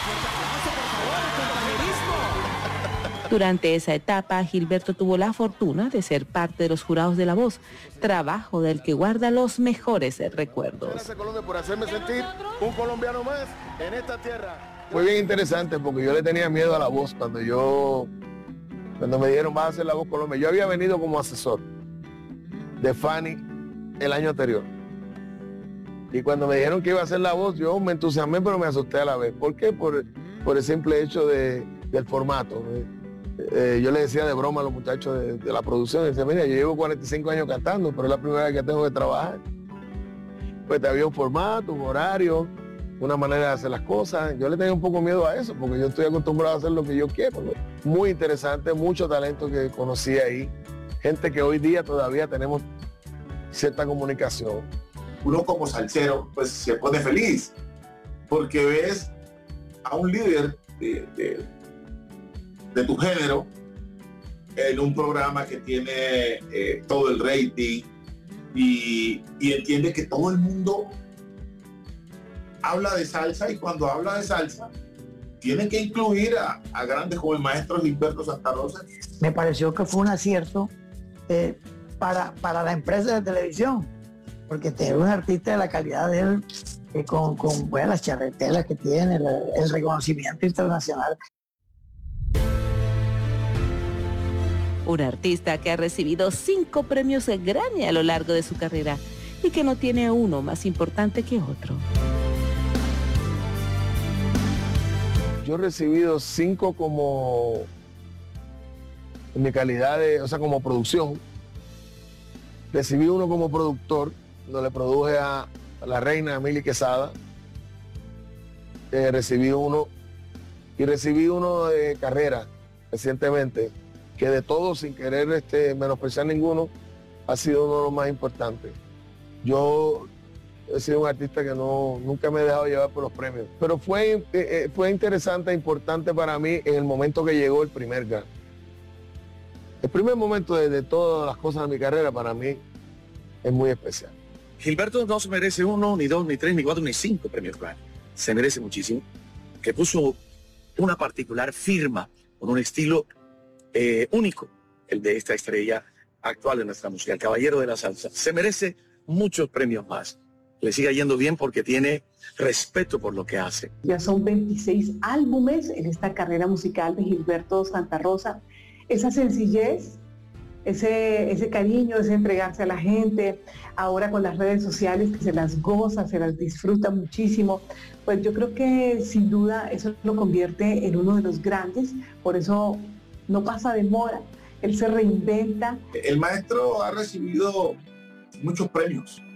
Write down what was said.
Durante esa etapa, Gilberto tuvo la fortuna de ser parte de los jurados de La Voz, trabajo del que guarda los mejores recuerdos. Gracias, Colombia, por hacerme sentir un colombiano más en esta tierra. Fue bien interesante porque yo le tenía miedo a La Voz cuando me dijeron vas a hacer La Voz Colombia. Yo había venido como asesor de Fanny el año anterior. Y cuando me dijeron que iba a hacer La Voz, yo me entusiasmé, pero me asusté a la vez. ¿Por qué? Por el simple hecho del formato. Yo le decía de broma a los muchachos de la producción, decía, mira, yo llevo 45 años cantando, pero es la primera vez que tengo que trabajar. Pues había un formato, un horario, una manera de hacer las cosas. Yo le tenía un poco miedo a eso, porque yo estoy acostumbrado a hacer lo que yo quiero, ¿no? Muy interesante, mucho talento que conocí ahí. Gente que hoy día todavía tenemos cierta comunicación. Uno como salsero, pues se pone feliz, porque ves a un líder de tu género en un programa que tiene todo el rating y entiende que todo el mundo habla de salsa, y cuando habla de salsa tiene que incluir a grandes como el maestro Gilberto Santa Rosa. Me pareció que fue un acierto para la empresa de televisión, porque tener un artista de la calidad de él, con bueno, las charreteras que tiene, el reconocimiento internacional. Un artista que ha recibido 5 premios Grammy a lo largo de su carrera y que no tiene uno más importante que otro. Yo he recibido 5 como en mi calidad como producción. Recibí uno como productor, donde le produje a la reina Mili Quesada. Recibí uno de carrera recientemente, que de todos, sin querer menospreciar ninguno, ha sido uno de los más importantes. Yo he sido un artista que nunca me he dejado llevar por los premios, pero fue interesante e importante para mí en el momento que llegó el primer Grammy. El primer momento de todas las cosas de mi carrera para mí es muy especial. Gilberto no se merece 1, ni 2, ni 3, ni 4, ni 5 premios Grammy. Se merece muchísimo, que puso una particular firma con un estilo único, el de esta estrella actual de nuestra música, el caballero de la salsa. Se merece muchos premios más. Le siga yendo bien porque tiene respeto por lo que hace. Ya son 26 álbumes en esta carrera musical de Gilberto Santa Rosa. Esa sencillez, ese cariño, ese entregarse a la gente, ahora con las redes sociales que se las goza, se las disfruta muchísimo, pues yo creo que sin duda eso lo convierte en uno de los grandes, por eso no pasa de moda, él se reinventa. El maestro ha recibido muchos premios